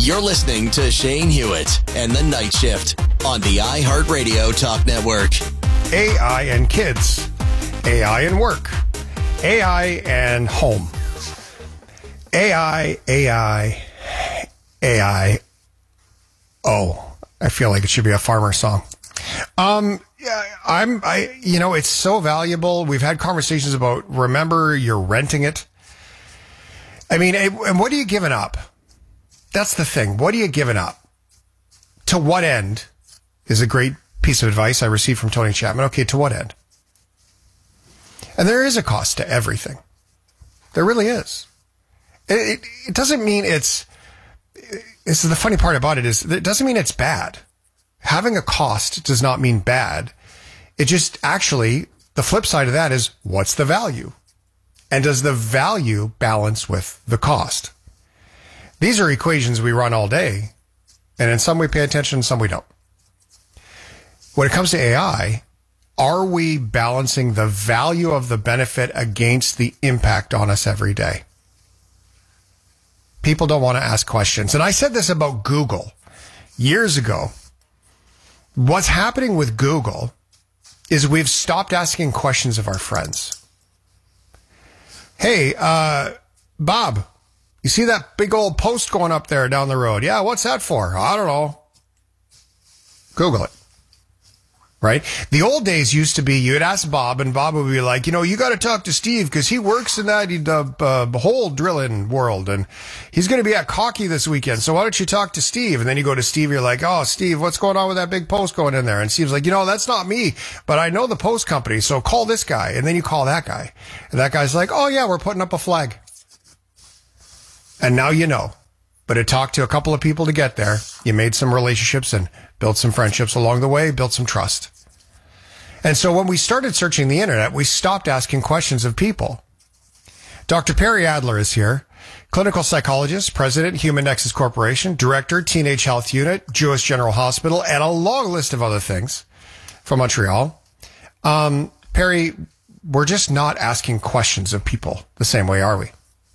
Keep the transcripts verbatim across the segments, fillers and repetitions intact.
You're listening to Shane Hewitt and the Night Shift on the iHeartRadio Talk Network. A I and kids, A I and work, A I and home, A I, A I, A I. Oh, I feel like it should be a farmer song. Um, yeah, I'm, I, you know, it's so valuable. We've had conversations about, remember, you're renting it. I mean, and what are you giving up? That's the thing. What are you giving up? To what end is a great piece of advice I received from Tony Chapman. Okay, to what end? And there is a cost to everything. There really is. It, it, it doesn't mean it's, this is the funny part about it is, it doesn't mean it's bad. Having a cost does not mean bad. It just actually, the flip side of that is, what's the value? And does the value balance with the cost? These are equations we run all day. And in some we pay attention, in some we don't. When it comes to A I, are we balancing the value of the benefit against the impact on us every day? People don't want to ask questions. And I said this about Google years ago. What's happening with Google is we've stopped asking questions of our friends. Hey, uh, Bob, you see that big old post going up there down the road? Yeah, what's that for? I don't know. Google it. Right? The old days used to be you'd ask Bob and Bob would be like, you know, you got to talk to Steve because he works in that uh, uh, hole drilling world and he's going to be at Cocky this weekend. So why don't you talk to Steve? And then you go to Steve, you're like, oh, Steve, what's going on with that big post going in there? And Steve's like, you know, that's not me, but I know the post company. So call this guy. And then you call that guy. And that guy's like, oh, yeah, we're putting up a flag. And now you know. But it talked to a couple of people to get there. You made some relationships and built some friendships along the way, built some trust. And so when we started searching the internet, we stopped asking questions of people. Doctor Perry Adler is here, clinical psychologist, president, Human Nexus Corporation, director, Teenage Health Unit, Jewish General Hospital, and a long list of other things from Montreal. Um, Perry, we're just not asking questions of people the same way, are we?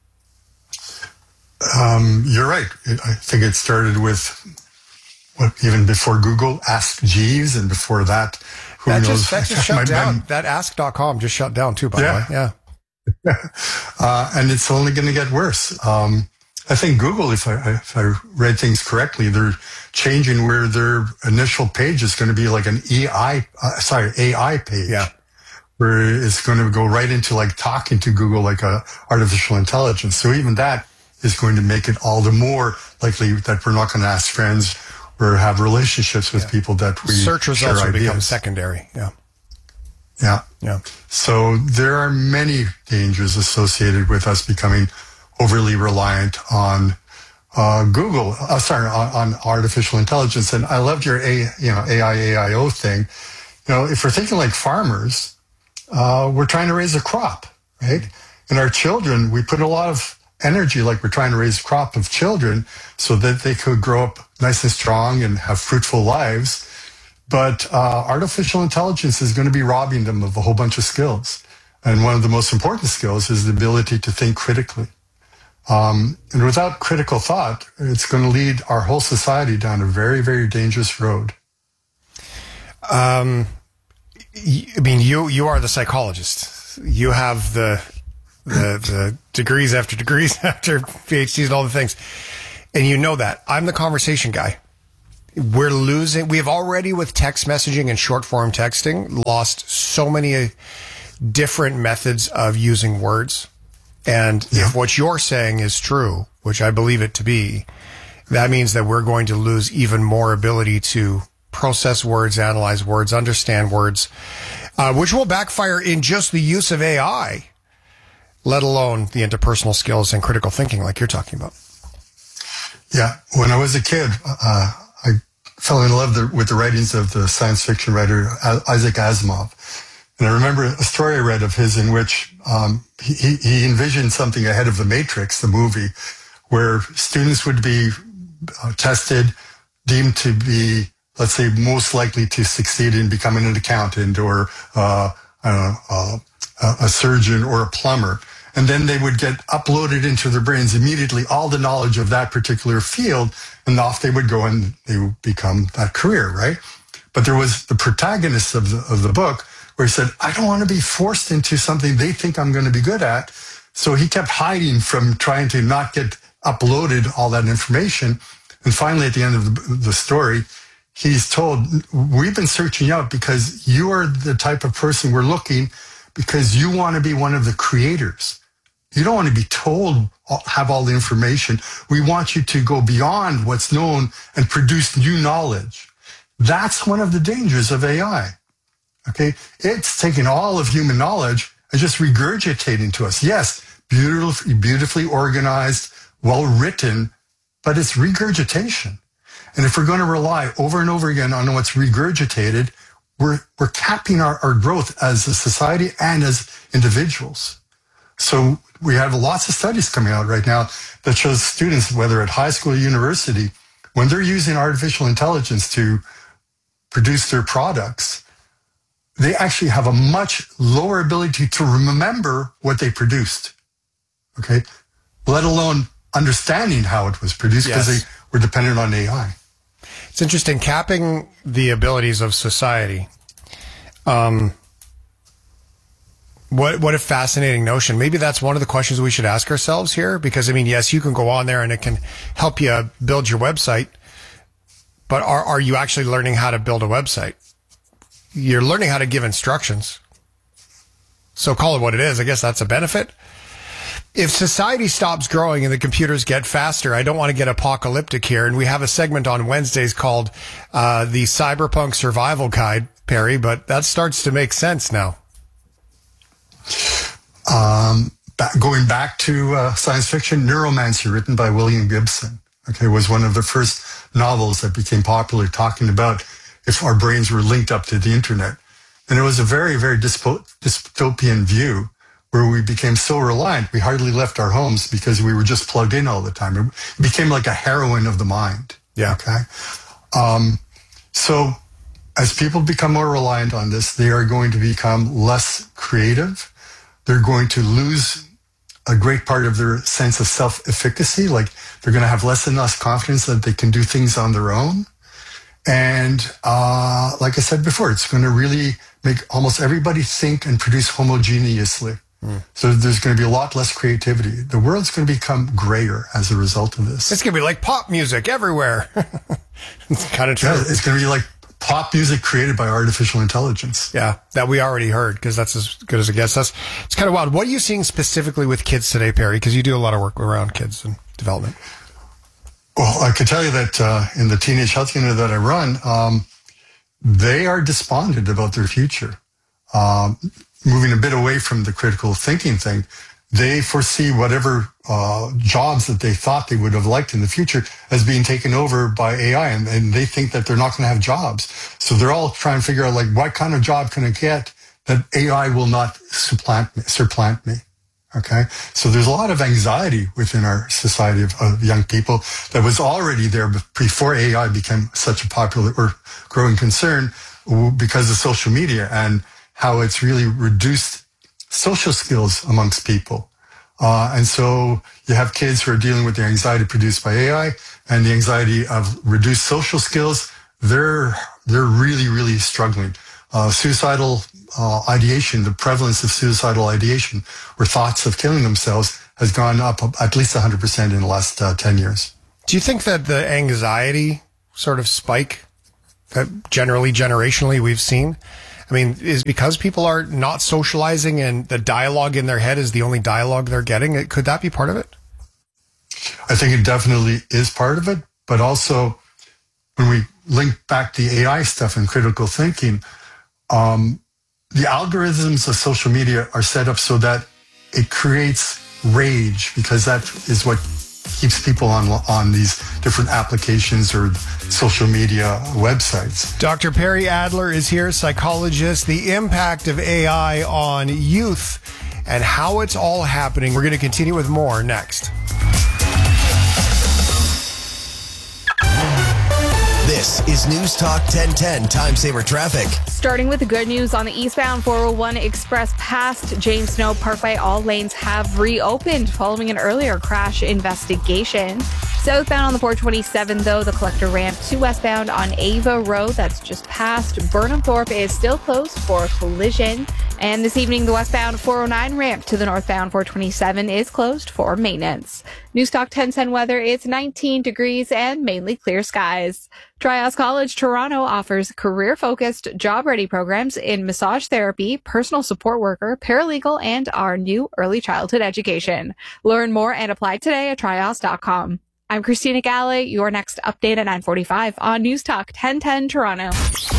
Um, you're right. I think it started with, what, even before Google, Ask Jeeves, and before that, who that knows? Just, that just shut down. Mem- that ask dot com just shut down too, by yeah. the way. Yeah. uh, and it's only going to get worse. Um, I think Google, if I, if I read things correctly, they're changing where their initial page is going to be like an E I, uh, sorry, A I page. Yeah. Where it's going to go right into like talking to Google like a artificial intelligence. So even that is going to make it all the more likely that we're not going to ask friends or have relationships with yeah. people that we search results share will ideas. become secondary. Yeah. Yeah. Yeah. So there are many dangers associated with us becoming overly reliant on uh, Google, uh, sorry, on, on artificial intelligence. And I loved your A, you know, A I, A I O thing. You know, if we're thinking like farmers, uh, we're trying to raise a crop, right? And our children, we put a lot of energy, like we're trying to raise a crop of children so that they could grow up nice and strong and have fruitful lives. But uh, artificial intelligence is going to be robbing them of a whole bunch of skills. And one of the most important skills is the ability to think critically. Um, and without critical thought, it's going to lead our whole society down a very, very dangerous road. Um, I mean, you you are the psychologist. You have the the, the degrees after degrees after PhDs and all the things. And you know that. I'm the conversation guy. We're losing. We have already, with text messaging and short form texting, lost so many different methods of using words. And yeah. if what you're saying is true, which I believe it to be, that means that we're going to lose even more ability to process words, analyze words, understand words, uh, which will backfire in just the use of A I, let alone the interpersonal skills and critical thinking like you're talking about. Yeah. When I was a kid, uh, I fell in love the, with the writings of the science fiction writer Isaac Asimov. And I remember a story I read of his in which um, he, he envisioned something ahead of The Matrix, the movie, where students would be uh, tested, deemed to be, let's say, most likely to succeed in becoming an accountant or uh, I don't know, uh, a surgeon or a plumber. and then they would get uploaded into their brains immediately, all the knowledge of that particular field, and off they would go and they would become that career, right? But there was the protagonist of the, of the book where he said, I don't want to be forced into something they think I'm going to be good at. So he kept hiding from trying to not get uploaded all that information. And finally, at the end of the, the story, he's told, we've been searching you out because you are the type of person we're looking because you want to be one of the creators. You don't want to be told, have all the information. We want you to go beyond what's known and produce new knowledge. That's one of the dangers of A I. Okay? It's taking all of human knowledge and just regurgitating to us. Yes, beautifully, beautifully organized, well written, but it's regurgitation. And if we're going to rely over and over again on what's regurgitated, we're, we're capping our, our growth as a society and as individuals. So we have lots of studies coming out right now that shows students, whether at high school or university, when they're using artificial intelligence to produce their products, they actually have a much lower ability to remember what they produced, okay? Let alone understanding how it was produced because yes. they were dependent on A I. It's interesting, capping the abilities of society. Um, what what a fascinating notion. Maybe that's one of the questions we should ask ourselves here, because, I mean, yes, you can go on there and it can help you build your website, but are, are you actually learning how to build a website? You're learning how to give instructions. So call it what it is. I guess that's a benefit. If society stops growing and the computers get faster, I don't want to get apocalyptic here. And we have a segment on Wednesdays called uh, the Cyberpunk Survival Guide, Perry, but that starts to make sense now. Um, back, going back to uh, science fiction, Neuromancer, written by William Gibson, okay, was one of the first novels that became popular, talking about if our brains were linked up to the internet. And it was a very, very dyspo- dystopian view where we became so reliant, we hardly left our homes because we were just plugged in all the time. It became like a heroin of the mind. Yeah. Okay. Um, so as people become more reliant on this, they are going to become less creative. They're going to lose a great part of their sense of self-efficacy. Like they're going to have less and less confidence that they can do things on their own. And uh, like I said before, it's going to really make almost everybody think and produce homogeneously. Mm. So there's going to be a lot less creativity. The world's going to become grayer as a result of this. It's going to be like pop music everywhere. It's kind of true. Yeah, it's going to be like pop music created by artificial intelligence. Yeah, that we already heard, because that's as good as it gets. That's, it's kind of wild. What are you seeing specifically with kids today, Perry? Because you do a lot of work around kids and development. Well, I can tell you that uh, in the teenage health unit that I run, um, they are despondent about their future. Um, moving a bit away from the critical thinking thing, they foresee whatever uh, jobs that they thought they would have liked in the future as being taken over by A I, and, and they think that they're not going to have jobs. So they're all trying to figure out, like, what kind of job can I get that A I will not supplant me, supplant me? Okay, so there's a lot of anxiety within our society of, of young people that was already there before A I became such a popular or growing concern because of social media and how it's really reduced social skills amongst people. Uh, and so you have kids who are dealing with the anxiety produced by A I and the anxiety of reduced social skills. They're, they're really, really struggling. Uh, suicidal uh, ideation, the prevalence of suicidal ideation or thoughts of killing themselves has gone up at least one hundred percent in the last uh, ten years. Do you think that the anxiety sort of spike that generally, generationally we've seen, I mean, is because people are not socializing and the dialogue in their head is the only dialogue they're getting? Could that be part of it? I think it definitely is part of it, but also when we link back the A I stuff and critical thinking, um, the algorithms of social media are set up so that it creates rage because that is what keeps people on on these different applications or social media websites. Doctor Perry Adler is here, psychologist. The impact of A I on youth and how it's all happening. We're going to continue with more next. This This is News Talk ten ten Time Saver Traffic. Starting with the good news on the eastbound four oh one Express past James Snow Parkway, all lanes have reopened following an earlier crash investigation. Southbound on the four twenty-seven, though, the collector ramp to westbound on Ava Road, that's just past Burnham Thorpe, is still closed for a collision. And this evening, the westbound four oh nine ramp to the northbound four twenty-seven is closed for maintenance. News Talk ten ten weather, it's nineteen degrees and mainly clear skies. Trias College Toronto offers career-focused, job-ready programs in massage therapy, personal support worker, paralegal, and our new early childhood education. Learn more and apply today at trios dot com. I'm Christina Galley. Your next update at nine forty-five on News Talk ten ten Toronto.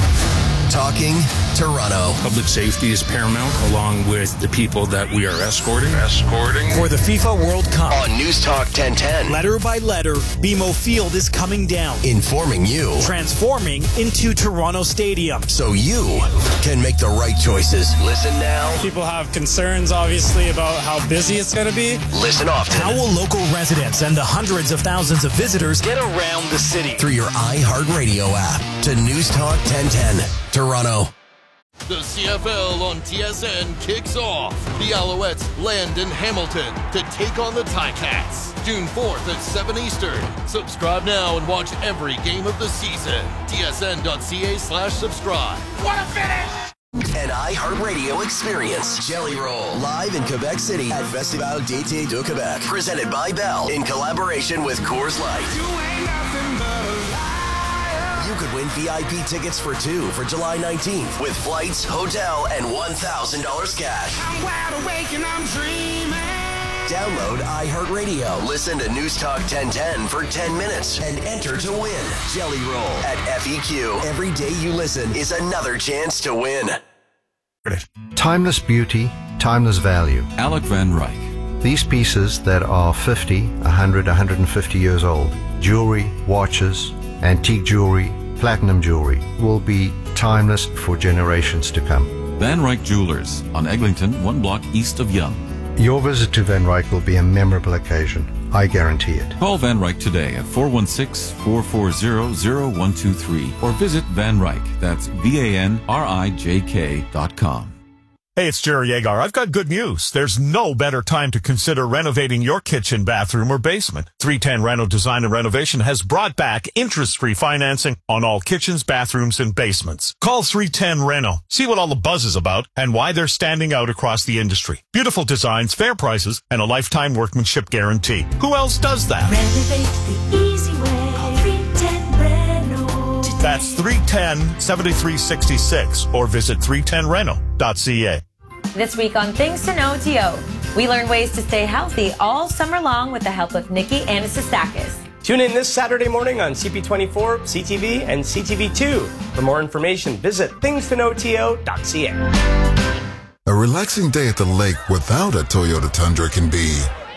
Talking Toronto. Public safety is paramount, along with the people that we are escorting. Escorting. For the FIFA World Cup. On News Talk ten ten. Letter by letter, B M O Field is coming down. Informing you. Transforming into Toronto Stadium. So you can make the right choices. Listen now. People have concerns, obviously, about how busy it's going to be. Listen often. How will local residents and the hundreds of thousands of visitors get around the city? Through your iHeartRadio app to News Talk ten ten Toronto. The C F L on T S N kicks off. The Alouettes land in Hamilton to take on the Ticats. June fourth at seven Eastern. Subscribe now and watch every game of the season. T S N dot C A slash subscribe. What a finish! An iHeartRadio experience. Jelly Roll. Live in Quebec City at Festival d'été de Québec. Presented by Bell in collaboration with Coors Light. You ain't nothing but a liar. You could win V I P tickets for two for July nineteenth with flights, hotel, and one thousand dollars cash. I'm wide awake and I'm dreaming. Download iHeartRadio. Listen to News Talk ten ten for ten minutes and enter to win. Jelly Roll at F E Q. Every day you listen is another chance to win. Timeless beauty, timeless value. Alec Van Ryk. These pieces that are fifty, one hundred, one hundred fifty years old, jewelry, watches, antique jewelry, platinum jewelry, will be timeless for generations to come. Van Ryk Jewelers on Eglinton, one block east of Yonge. Your visit to Van Ryk will be a memorable occasion. I guarantee it. Call Van Ryk today at four one six, four four zero, zero one two three or visit Van Ryk. That's V A N R I J K dot com. Hey, it's Jerry Yeagar. I've got good news. There's no better time to consider renovating your kitchen, bathroom, or basement. three ten Reno Design and Renovation has brought back interest-free financing on all kitchens, bathrooms, and basements. Call three ten Reno. See what all the buzz is about and why they're standing out across the industry. Beautiful designs, fair prices, and a lifetime workmanship guarantee. Who else does that? Renovate the easy way. Call three ten Reno today. That's three one zero, seven three six six or visit three ten reno dot c a. This week on Things to Know T O, we learn ways to stay healthy all summer long with the help of Nikki Anastastakis. Tune in this Saturday morning on C P twenty-four, C T V, and C T V two. For more information, visit things to know T O dot C A. A relaxing day at the lake without a Toyota Tundra can be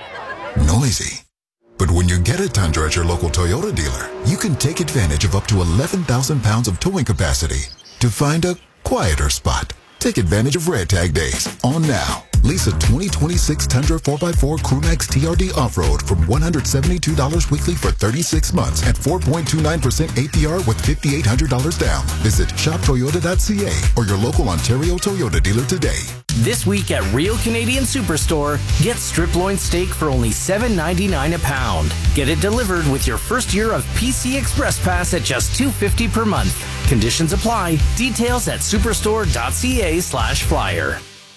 noisy. But when you get a Tundra at your local Toyota dealer, you can take advantage of up to eleven thousand pounds of towing capacity to find a quieter spot. Take advantage of Red Tag Days on now. Lease a twenty twenty-six Tundra four by four Crewmax T R D Off-Road from one hundred seventy-two dollars weekly for thirty-six months at four point two nine percent A P R with five thousand eight hundred dollars down. Visit shop toyota dot c a or your local Ontario Toyota dealer today. This week at Real Canadian Superstore, get strip loin steak for only seven ninety-nine a pound. Get it delivered with your first year of P C Express Pass at just two fifty per month. Conditions apply. Details at superstore dot c a slash flyer.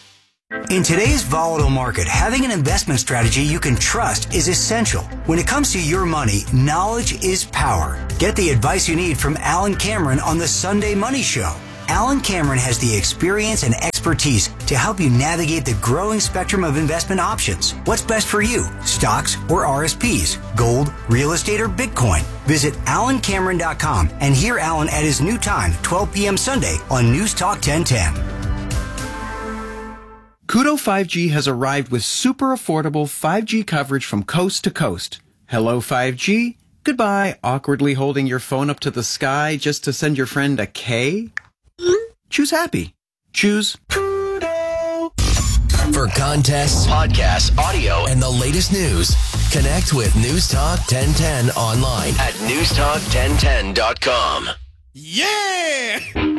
In today's volatile market, having an investment strategy you can trust is essential. When it comes to your money, knowledge is power. Get the advice you need from Alan Cameron on the Sunday Money Show. Alan Cameron has the experience and expertise to help you navigate the growing spectrum of investment options. What's best for you? Stocks or R S Ps? Gold, real estate, or Bitcoin? Visit alan cameron dot com and hear Alan at his new time, twelve p.m. Sunday on News Talk ten ten. Koodo five G has arrived with super affordable five G coverage from coast to coast. Hello five G. Goodbye, awkwardly holding your phone up to the sky just to send your friend a K. Choose happy. Choose Koodo. For contests, podcasts, audio, and the latest news, connect with News Talk ten ten online at news talk ten ten dot com. Yeah!